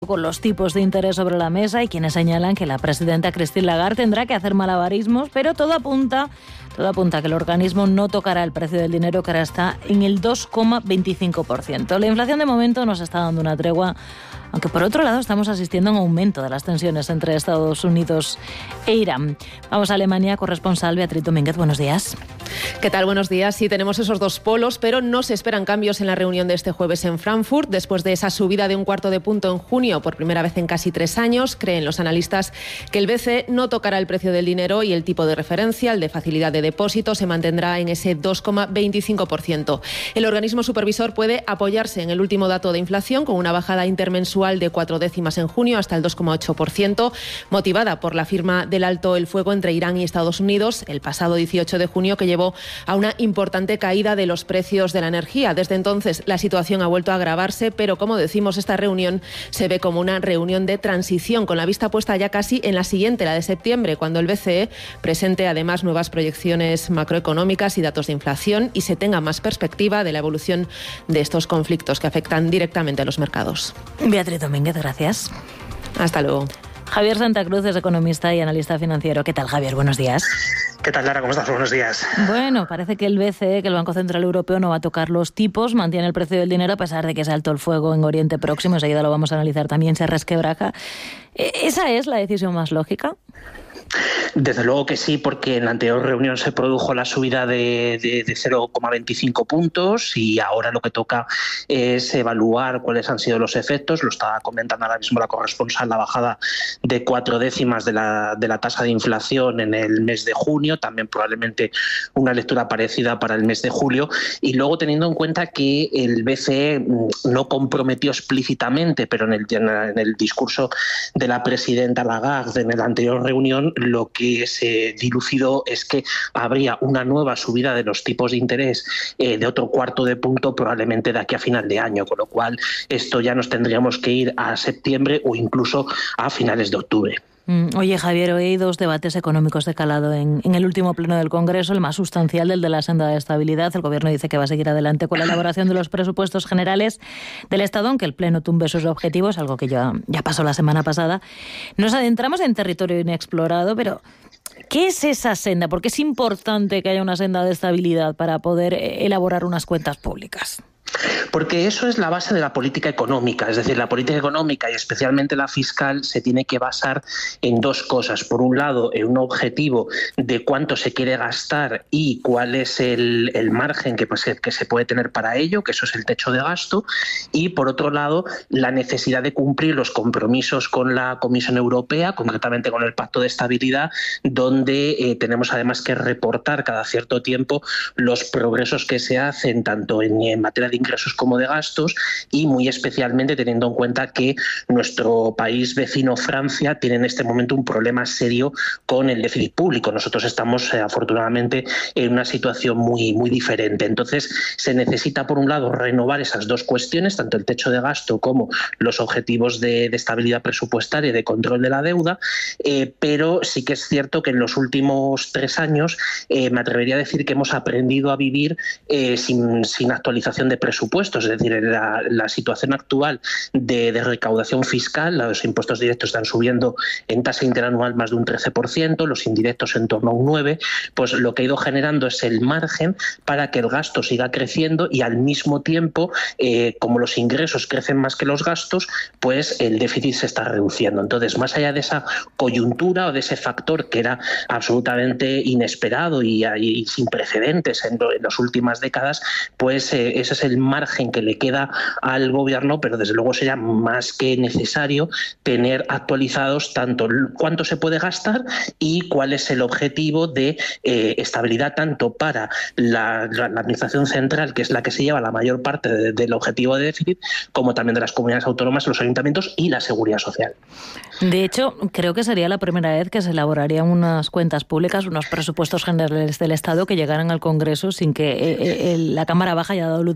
con los tipos de interés sobre la mesa, y quienes señalan que la presidenta Christine Lagarde tendrá que hacer malabarismos, pero todo apunta que el organismo no tocará el precio del dinero, que ahora está en el 2,25%. La inflación de momento nos está dando una tregua, aunque por otro lado estamos asistiendo a un aumento de las tensiones entre Estados Unidos e Irán. Vamos a Alemania, corresponsal Beatriz Domínguez, buenos días. ¿Qué tal? Buenos días. Sí, tenemos esos dos polos, pero no se esperan cambios en la reunión de este jueves en Frankfurt. Después de esa subida de 1/4 de punto en junio, por primera vez en casi 3 años, creen los analistas que el BCE no tocará el precio del dinero y el tipo de referencia, el de facilidad de depósito, se mantendrá en ese 2,25%. El organismo supervisor puede apoyarse en el último dato de inflación, con una bajada intermensual de 4 décimas en junio hasta el 2,8%, motivada por la firma del alto el fuego entre Irán y Estados Unidos el pasado 18 de junio, que llevó a una importante caída de los precios de la energía. Desde entonces la situación ha vuelto a agravarse, pero como decimos, esta reunión se ve como una reunión de transición, con la vista puesta ya casi en la siguiente, la de septiembre, cuando el BCE presente además nuevas proyecciones macroeconómicas y datos de inflación y se tenga más perspectiva de la evolución de estos conflictos que afectan directamente a los mercados. Beatriz Domínguez, gracias. Hasta luego. Javier Santa Cruz es economista y analista financiero. ¿Qué tal, Javier? Buenos días. ¿Qué tal, Lara? ¿Cómo estás? Buenos días. Bueno, parece que el BCE, que el Banco Central Europeo, no va a tocar los tipos, mantiene el precio del dinero a pesar de que se alto el fuego en Oriente Próximo. Enseguida lo vamos a analizar también, se resquebraja. ¿Esa es la decisión más lógica? Desde luego que sí, porque en la anterior reunión se produjo la subida de 0,25 puntos y ahora lo que toca es evaluar cuáles han sido los efectos. Lo estaba comentando ahora mismo la corresponsal, la bajada de 4 décimas de la tasa de inflación en el mes de junio, también probablemente una lectura parecida para el mes de julio, y luego teniendo en cuenta que el BCE no comprometió explícitamente, pero en el discurso de la presidenta Lagarde en la anterior reunión, lo que se dilucidó es que habría una nueva subida de los tipos de interés de otro 1/4 de punto probablemente de aquí a final de año, con lo cual esto ya nos tendríamos que ir a septiembre o incluso a finales de octubre. Oye, Javier, hoy hay 2 debates económicos de calado en el último pleno del Congreso, el más sustancial, el de la senda de estabilidad. El Gobierno dice que va a seguir adelante con la elaboración de los presupuestos generales del Estado, aunque el Pleno tumbe sus objetivos, algo que ya pasó la semana pasada. Nos adentramos en territorio inexplorado, pero ¿qué es esa senda? ¿Por qué es importante que haya una senda de estabilidad para poder elaborar unas cuentas públicas? Porque eso es la base de la política económica, es decir, la política económica y especialmente la fiscal se tiene que basar en 2 cosas. Por un lado, en un objetivo de cuánto se quiere gastar y cuál es el margen que se puede tener para ello, que eso es el techo de gasto, y por otro lado, la necesidad de cumplir los compromisos con la Comisión Europea, concretamente con el Pacto de Estabilidad, donde tenemos además que reportar cada cierto tiempo los progresos que se hacen tanto en materia de ingresos como de gastos, y muy especialmente teniendo en cuenta que nuestro país vecino Francia tiene en este momento un problema serio con el déficit público. Nosotros estamos afortunadamente en una situación muy diferente. Entonces se necesita por un lado renovar esas 2 cuestiones, tanto el techo de gasto como los objetivos de estabilidad presupuestaria y de control de la deuda, pero sí que es cierto que en los últimos 3 años me atrevería a decir que hemos aprendido a vivir sin actualización de presupuestos, es decir, en la situación actual de recaudación fiscal, los impuestos directos están subiendo en tasa interanual más de un 13%, los indirectos en torno a un 9%, pues lo que ha ido generando es el margen para que el gasto siga creciendo y al mismo tiempo, como los ingresos crecen más que los gastos, pues el déficit se está reduciendo. Entonces, más allá de esa coyuntura o de ese factor que era absolutamente inesperado y sin precedentes en las últimas décadas, pues ese es el margen que le queda al gobierno, pero desde luego sería más que necesario tener actualizados tanto cuánto se puede gastar y cuál es el objetivo de estabilidad tanto para la administración central, que es la que se lleva la mayor parte del objetivo de déficit, como también de las comunidades autónomas, los ayuntamientos y la seguridad social. De hecho, creo que sería la primera vez que se elaborarían unas cuentas públicas, unos presupuestos generales del Estado que llegaran al Congreso sin que la Cámara Baja haya dado luz verde previamente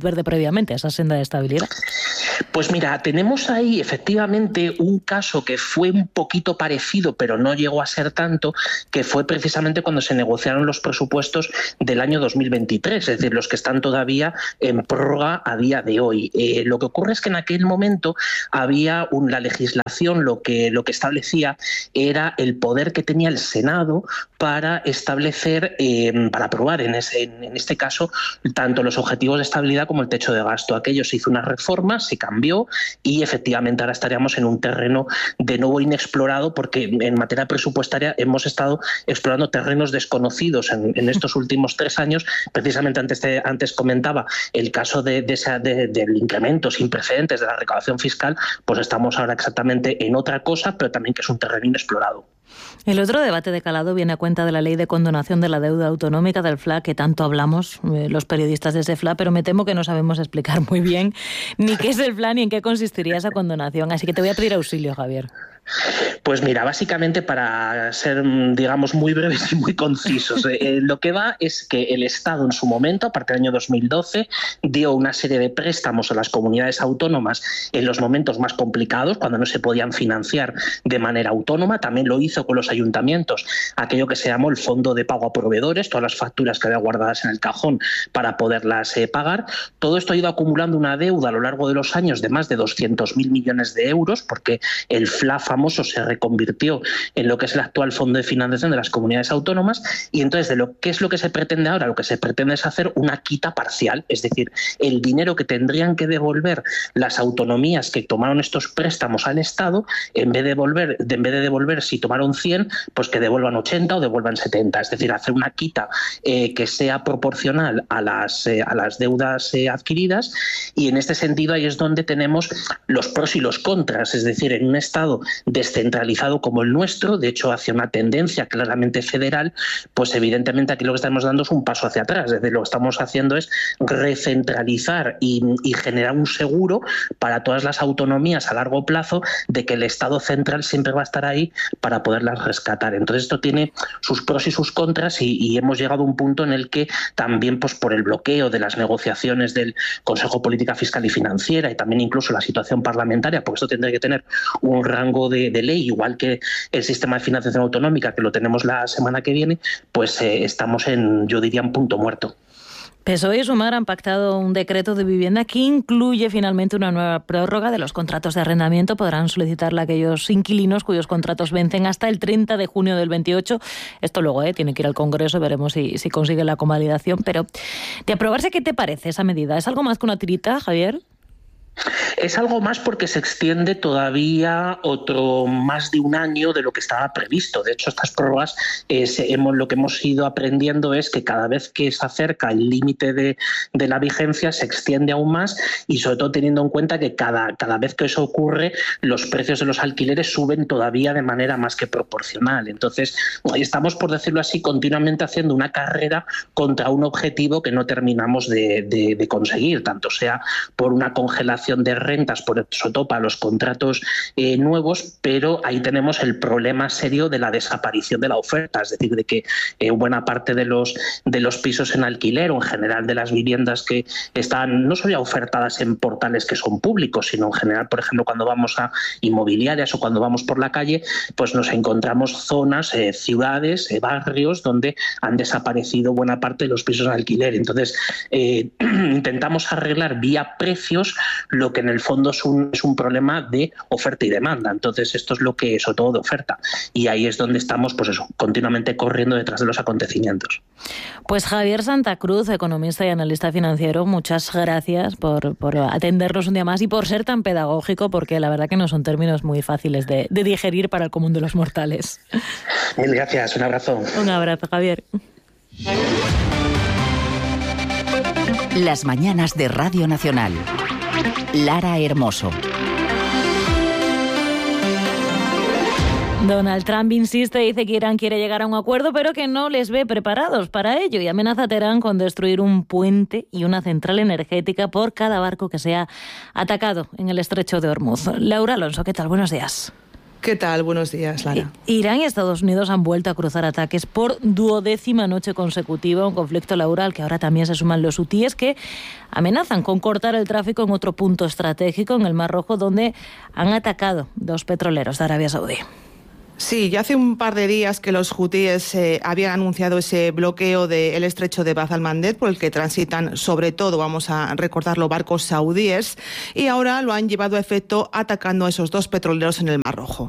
previamente a esa senda de estabilidad. Pues mira, tenemos ahí efectivamente un caso que fue un poquito parecido, pero no llegó a ser tanto, que fue precisamente cuando se negociaron los presupuestos del año 2023, es decir, los que están todavía en prórroga a día de hoy. Lo que ocurre es que en aquel momento había la legislación, lo que establecía era el poder que tenía el Senado para establecer, para aprobar en este caso, tanto los objetivos de estabilidad como el techo de gasto. Aquello se hizo una reforma, se cambió y efectivamente ahora estaríamos en un terreno de nuevo inexplorado, porque en materia presupuestaria hemos estado explorando terrenos desconocidos en estos últimos 3 años. Precisamente antes comentaba el caso del incremento sin precedentes de la recaudación fiscal, pues estamos ahora exactamente en otra cosa, pero también que es un terreno inexplorado. El otro debate de calado viene a cuenta de la ley de condonación de la deuda autonómica del FLA, que tanto hablamos los periodistas de ese FLA, pero me temo que no sabemos explicar muy bien ni qué es el FLA ni en qué consistiría esa condonación. Así que te voy a pedir auxilio, Javier. Pues mira, básicamente, para ser, digamos, muy breves y muy concisos, lo que va es que el Estado en su momento, a partir del año 2012, dio una serie de préstamos a las comunidades autónomas en los momentos más complicados, cuando no se podían financiar de manera autónoma. También lo hizo con los ayuntamientos, aquello que se llamó el Fondo de Pago a Proveedores, todas las facturas que había guardadas en el cajón para poderlas pagar. Todo esto ha ido acumulando una deuda a lo largo de los años de más de 200.000 millones de euros, porque el FLA famoso se reconvirtió en lo que es el actual Fondo de Financiación de las Comunidades Autónomas. Y entonces, ¿qué es lo que se pretende ahora? Lo que se pretende es hacer una quita parcial, es decir, el dinero que tendrían que devolver las autonomías que tomaron estos préstamos al Estado, en vez de devolver, si tomaron 100, pues que devuelvan 80 o devuelvan 70, es decir, hacer una quita que sea proporcional a las deudas adquiridas. Y en este sentido ahí es donde tenemos los pros y los contras, es decir, en un Estado descentralizado como el nuestro, de hecho hacia una tendencia claramente federal, pues evidentemente aquí lo que estamos dando es un paso hacia atrás. Es decir, lo que estamos haciendo es recentralizar y generar un seguro para todas las autonomías a largo plazo de que el Estado central siempre va a estar ahí para poderlas rescatar. Entonces esto tiene sus pros y sus contras y hemos llegado a un punto en el que también, pues por el bloqueo de las negociaciones del Consejo de Política Fiscal y Financiera y también incluso la situación parlamentaria, porque esto tendría que tener un rango de ley, igual que el sistema de financiación autonómica, que lo tenemos la semana que viene, pues estamos yo diría, en punto muerto. PSOE y Sumar han pactado un decreto de vivienda que incluye finalmente una nueva prórroga de los contratos de arrendamiento. Podrán solicitarla aquellos inquilinos cuyos contratos vencen hasta el 30 de junio del 28. Esto luego tiene que ir al Congreso, veremos si consigue la convalidación. Pero de aprobarse, ¿qué te parece esa medida? ¿Es algo más que una tirita, Javier? Es algo más porque se extiende todavía otro más de un año de lo que estaba previsto. De hecho, estas prórrogas, lo que hemos ido aprendiendo es que cada vez que se acerca el límite de la vigencia se extiende aún más, y sobre todo teniendo en cuenta que cada vez que eso ocurre los precios de los alquileres suben todavía de manera más que proporcional. Entonces estamos, por decirlo así, continuamente haciendo una carrera contra un objetivo que no terminamos de conseguir, tanto sea por una congelación de rentas, sobre todo para los contratos nuevos, pero ahí tenemos el problema serio de la desaparición de la oferta, es decir, de que buena parte de los pisos en alquiler o en general de las viviendas que están no solo ofertadas en portales que son públicos, sino en general, por ejemplo, cuando vamos a inmobiliarias o cuando vamos por la calle, pues nos encontramos zonas, ciudades, barrios donde han desaparecido buena parte de los pisos en alquiler. Entonces intentamos arreglar vía precios lo que en el fondo es un problema de oferta y demanda. Entonces esto es lo que, sobre todo de oferta, y ahí es donde estamos, pues eso, continuamente corriendo detrás de los acontecimientos. Pues Javier Santa Cruz, economista y analista financiero, muchas gracias por atendernos un día más y por ser tan pedagógico, porque la verdad que no son términos muy fáciles de digerir para el común de los mortales. Mil gracias, un abrazo. Un abrazo, Javier. Las mañanas de Radio Nacional. Lara Hermoso. Donald Trump insiste, dice que Irán quiere llegar a un acuerdo, pero que no les ve preparados para ello, y amenaza a Teherán con destruir un puente y una central energética por cada barco que sea atacado en el estrecho de Hormuz. Laura Alonso, ¿qué tal? Buenos días. ¿Qué tal? Buenos días, Lara. Irán y Estados Unidos han vuelto a cruzar ataques por 12ª noche consecutiva, un conflicto laboral que ahora también se suman los hutíes, que amenazan con cortar el tráfico en otro punto estratégico en el Mar Rojo, donde han atacado 2 petroleros de Arabia Saudí. Sí, ya hace un par de días que los hutíes habían anunciado ese bloqueo del estrecho de Bab al-Mandeb, por el que transitan sobre todo, vamos a recordarlo, barcos saudíes, y ahora lo han llevado a efecto atacando a esos 2 petroleros en el Mar Rojo.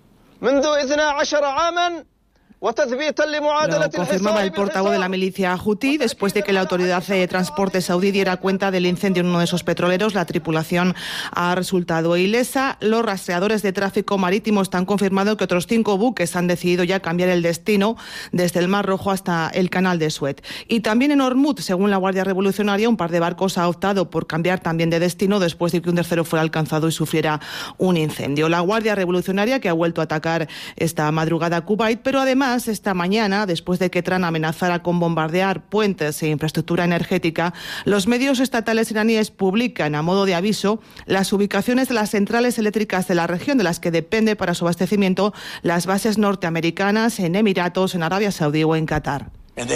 Lo confirmaba el portavoz de la milicia hutí después de que la autoridad de transporte saudí diera cuenta del incendio en uno de esos petroleros. La tripulación ha resultado ilesa. Los rastreadores de tráfico marítimo están confirmando que otros 5 buques han decidido ya cambiar el destino desde el Mar Rojo hasta el Canal de Suez. Y también en Hormuz, según la Guardia Revolucionaria, un par de barcos ha optado por cambiar también de destino después de que un tercero fuera alcanzado y sufriera un incendio. La Guardia Revolucionaria, que ha vuelto a atacar esta madrugada a Kuwait, pero además esta mañana, después de que Trump amenazara con bombardear puentes e infraestructura energética, los medios estatales iraníes publican a modo de aviso las ubicaciones de las centrales eléctricas de la región, de las que depende para su abastecimiento las bases norteamericanas en Emiratos, en Arabia Saudí o en Qatar.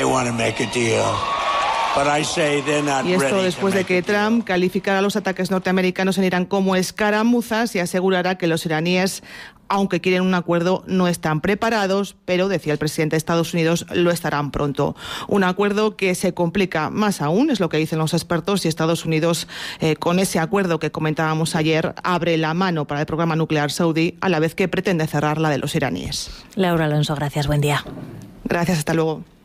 Y esto después de que Trump calificara los ataques norteamericanos en Irán como escaramuzas y asegurara que los iraníes, aunque quieren un acuerdo, no están preparados, pero, decía el presidente de Estados Unidos, lo estarán pronto. Un acuerdo que se complica más aún, es lo que dicen los expertos, y Estados Unidos, con ese acuerdo que comentábamos ayer, abre la mano para el programa nuclear saudí, a la vez que pretende cerrar la de los iraníes. Laura Alonso, gracias, buen día. Gracias, hasta luego.